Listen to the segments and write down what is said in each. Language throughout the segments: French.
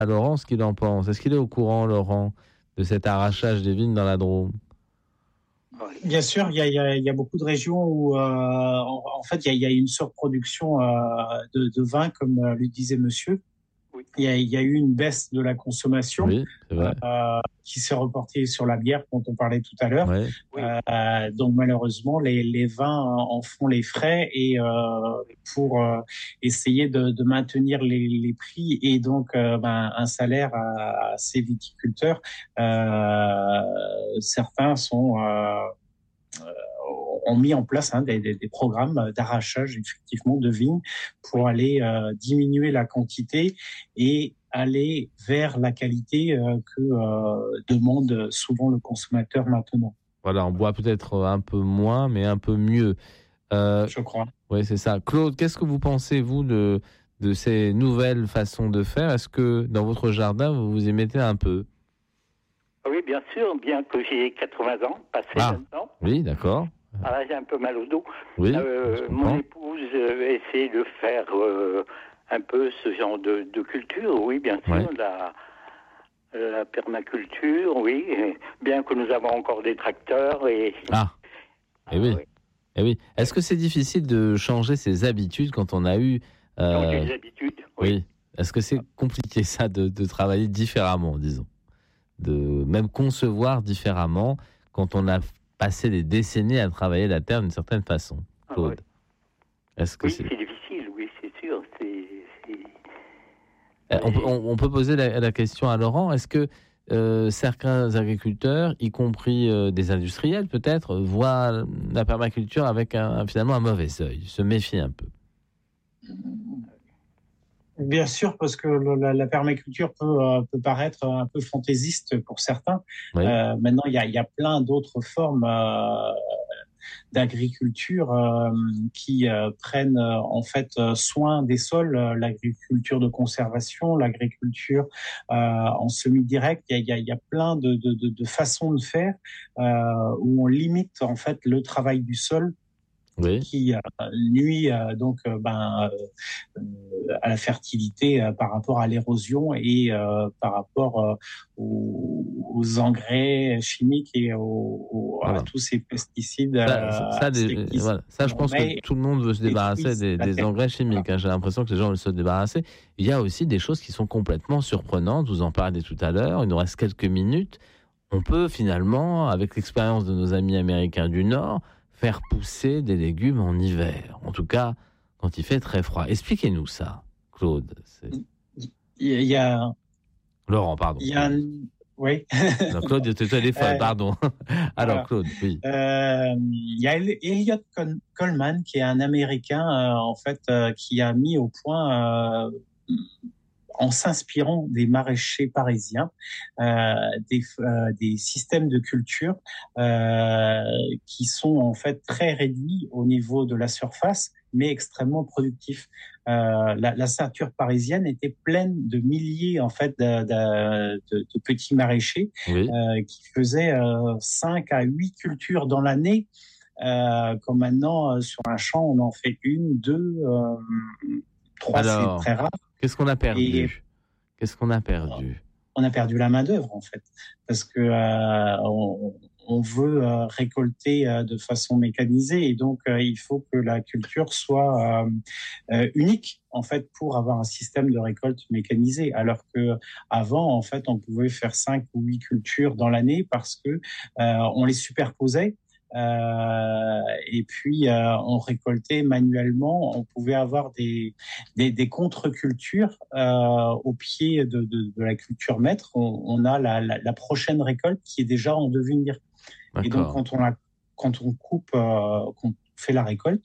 à Laurent ce qu'il en pense. Est-ce qu'il est au courant, Laurent, de cet arrachage des vignes dans la Drôme? Bien sûr, il y a beaucoup de régions où, en fait, il y a une surproduction de vin, comme le disait monsieur. Oui. Il y a eu une baisse de la consommation Oui, c'est vrai. qui s'est reportée sur la bière dont on parlait tout à l'heure. Ouais. Oui. Donc malheureusement, les vins en font les frais et pour essayer de maintenir les prix et donc un salaire à ces viticulteurs, certains ont mis en place des programmes d'arrachage effectivement de vignes pour aller diminuer la quantité et aller vers la qualité que demande souvent le consommateur maintenant. Voilà, on boit peut-être un peu moins, mais un peu mieux. Je crois. Oui, c'est ça. Claude, qu'est-ce que vous pensez, vous, de ces nouvelles façons de faire? Est-ce que dans votre jardin, vous vous y mettez un peu? Oui, bien sûr, bien que j'ai 80 ans, passé maintenant. Oui, d'accord. Ah, j'ai un peu mal au dos. Oui, mon épouse essaie de faire un peu ce genre de culture, oui, bien sûr, la permaculture, oui, bien que nous avons encore des tracteurs et... Oui. Oui. Eh oui. Est-ce que c'est difficile de changer ses habitudes quand on a eu... Changer les habitudes, oui. Est-ce que c'est compliqué, ça, de travailler différemment, disons? De même concevoir différemment quand on a passé des décennies à travailler la terre d'une certaine façon, Claude? Est-ce que c'est difficile, oui, c'est sûr. On peut poser la question à Laurent. Est-ce que certains agriculteurs, y compris des industriels peut-être, voient la permaculture avec finalement un mauvais œil, se méfient un peu? Bien sûr, parce que la permaculture peut paraître un peu fantaisiste pour certains. Oui. Maintenant, il y a plein d'autres formes d'agriculture qui prennent en fait soin des sols, l'agriculture de conservation, l'agriculture en semi-direct. Il y a plein de façons de faire où on limite en fait le travail du sol. Oui. Qui nuit donc à la fertilité par rapport à l'érosion et par rapport aux engrais chimiques et à tous ces pesticides. Ça, je pense que tout le monde veut se débarrasser des engrais chimiques. J'ai l'impression que les gens veulent se débarrasser. Il y a aussi des choses qui sont complètement surprenantes. Vous en parliez tout à l'heure. Il nous reste quelques minutes. On peut finalement, avec l'expérience de nos amis américains du Nord, faire pousser des légumes en hiver. En tout cas, quand il fait très froid. Expliquez-nous ça, Claude. Il y a... Laurent, pardon. Oui. Non, Claude, tu téléphone, pardon. Alors, Claude, oui. Il y a Elliot Coleman, qui est un Américain, en fait, qui a mis au point... en s'inspirant des maraîchers parisiens, des systèmes de culture qui sont en fait très réduits au niveau de la surface, mais extrêmement productifs. La ceinture parisienne était pleine de milliers en fait de petits maraîchers qui faisaient 5 à 8 cultures dans l'année. Comme maintenant, sur un champ, on en fait 1, 2, 3, c'est très rare. Qu'est-ce qu'on a perdu? On a perdu la main-d'œuvre, en fait, parce que on veut récolter de façon mécanisée et donc il faut que la culture soit unique, en fait, pour avoir un système de récolte mécanisé. Alors que avant, en fait, on pouvait faire 5 ou 8 cultures dans l'année parce que on les superposait. Et puis on récoltait manuellement. On pouvait avoir des contre-cultures au pied de la culture maître. On a la prochaine récolte qui est déjà en devenir. D'accord. Et donc quand on coupe, qu'on fait la récolte,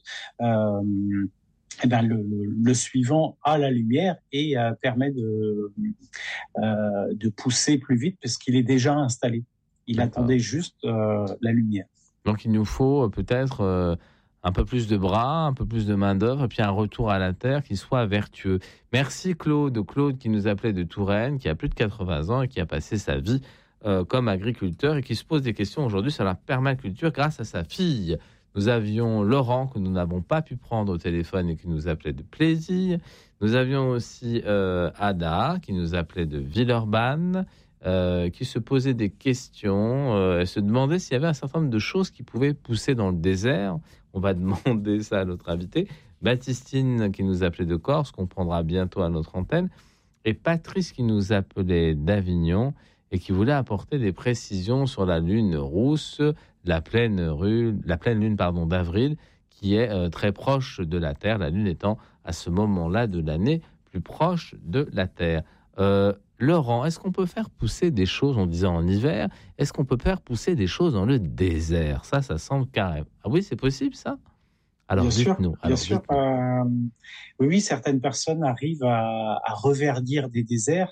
le suivant a la lumière et permet de pousser plus vite parce qu'il est déjà installé. Il attendait juste la lumière. Donc, il nous faut peut-être un peu plus de bras, un peu plus de main-d'œuvre, et puis un retour à la terre qui soit vertueux. Merci Claude. Claude qui nous appelait de Touraine, qui a plus de 80 ans et qui a passé sa vie comme agriculteur et qui se pose des questions aujourd'hui sur la permaculture grâce à sa fille. Nous avions Laurent que nous n'avons pas pu prendre au téléphone et qui nous appelait de Plaisir. Nous avions aussi Ada qui nous appelait de Villeurbanne, qui se posait des questions. Elle se demandait s'il y avait un certain nombre de choses qui pouvaient pousser dans le désert. On va demander ça à notre invité. Baptistine qui nous appelait de Corse, qu'on prendra bientôt à notre antenne. Et Patrice qui nous appelait d'Avignon et qui voulait apporter des précisions sur la lune rousse, la pleine lune d'avril, qui est très proche de la Terre, la lune étant à ce moment-là de l'année plus proche de la Terre. Laurent, est-ce qu'on peut faire pousser des choses, on disait en hiver, est-ce qu'on peut faire pousser des choses dans le désert ? Ça semble carré. Ah oui, c'est possible ça ? Alors, dites-nous. Bien sûr. Oui, certaines personnes arrivent à reverdir des déserts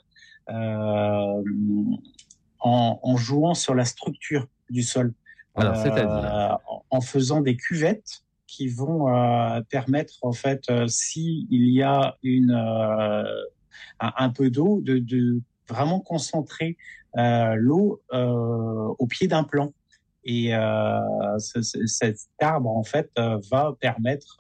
en jouant sur la structure du sol. Alors, c'est-à-dire en faisant des cuvettes qui vont permettre, en fait, s'il y a un peu d'eau, de vraiment concentrer l'eau au pied d'un plan. Et cet arbre, en fait, va permettre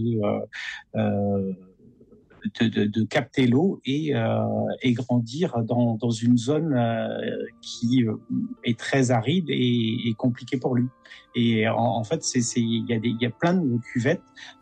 de capter l'eau et grandir dans une zone qui est très aride et compliquée pour lui. Et en fait, il y a plein de cuvettes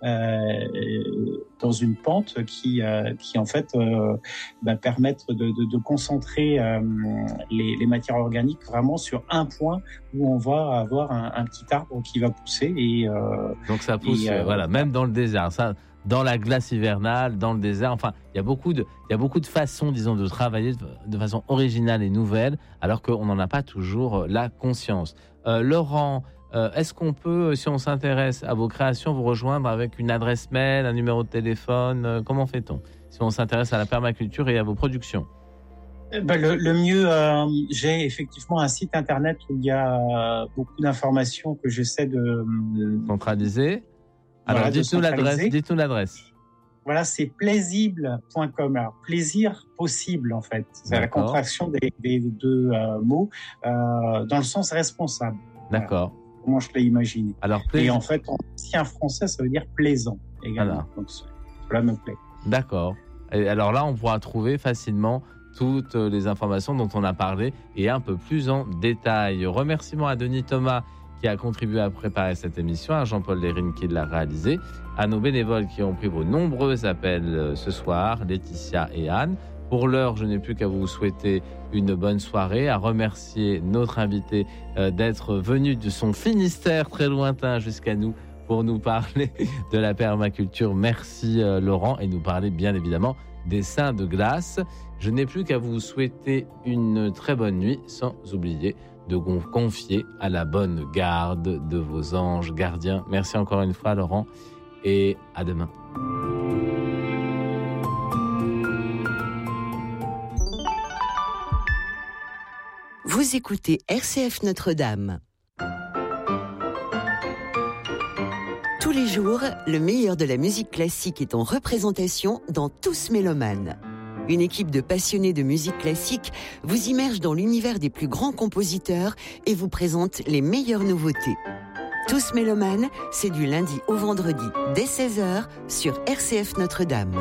dans une pente qui en fait permettent de concentrer les matières organiques vraiment sur un point où on va avoir un petit arbre qui va pousser. Donc ça pousse, voilà, même dans le désert. Ça, dans la glace hivernale, dans le désert, enfin, il y a beaucoup de façons, disons, de travailler de façon originale et nouvelle, alors qu'on n'en a pas toujours la conscience. Laurent, est-ce qu'on peut, si on s'intéresse à vos créations, vous rejoindre avec une adresse mail, un numéro de téléphone ? Comment fait-on si on s'intéresse à la permaculture et à vos productions ? Le mieux, j'ai effectivement un site internet où il y a beaucoup d'informations que j'essaie de centraliser. Alors, voilà, dites-nous l'adresse. Voilà, c'est plaisible.com. Alors, plaisir possible, en fait. C'est la contraction des deux mots dans le sens responsable. D'accord. Voilà. Comment je l'ai imaginé. Alors, et en fait, en ancien français, ça veut dire plaisant également. Alors. Donc, cela me plaît. D'accord. Et alors là, on pourra trouver facilement toutes les informations dont on a parlé et un peu plus en détail. Remerciements à Denis Thomas qui a contribué à préparer cette émission, à Jean-Paul Lérine qui l'a réalisé, à nos bénévoles qui ont pris vos nombreux appels ce soir, Laetitia et Anne. Pour l'heure, je n'ai plus qu'à vous souhaiter une bonne soirée, à remercier notre invité d'être venu de son Finistère très lointain jusqu'à nous pour nous parler de la permaculture. Merci Laurent, et nous parler bien évidemment des seins de glace. Je n'ai plus qu'à vous souhaiter une très bonne nuit, sans oublier de vous confier à la bonne garde de vos anges gardiens. Merci encore une fois Laurent, et à demain. Vous écoutez RCF Notre-Dame. Tous les jours, le meilleur de la musique classique est en représentation dans Tous Mélomanes. Une équipe de passionnés de musique classique vous immerge dans l'univers des plus grands compositeurs et vous présente les meilleures nouveautés. Tous Mélomanes, c'est du lundi au vendredi dès 16h sur RCF Notre-Dame.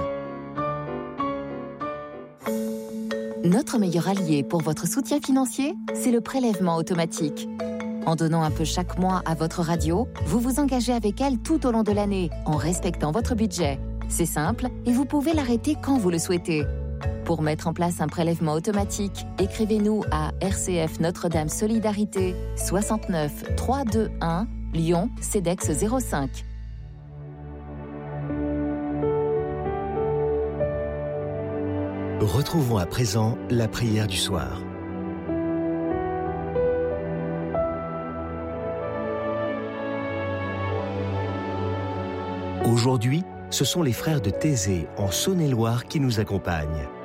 Notre meilleur allié pour votre soutien financier, c'est le prélèvement automatique. En donnant un peu chaque mois à votre radio, vous vous engagez avec elle tout au long de l'année, en respectant votre budget. C'est simple et vous pouvez l'arrêter quand vous le souhaitez. Pour mettre en place un prélèvement automatique, écrivez-nous à RCF Notre-Dame Solidarité 69 321 Lyon CEDEX 05. Retrouvons à présent la prière du soir. Aujourd'hui, ce sont les frères de Thésée en Saône-et-Loire qui nous accompagnent.